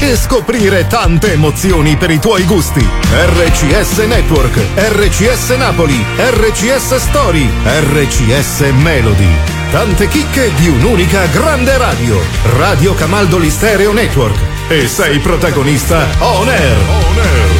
e scoprire tante emozioni per i tuoi gusti. RCS Network, RCS Napoli, RCS Story, RCS Melody. Tante chicche di un'unica grande radio. Radio Camaldoli Stereo Network. E sei protagonista on air.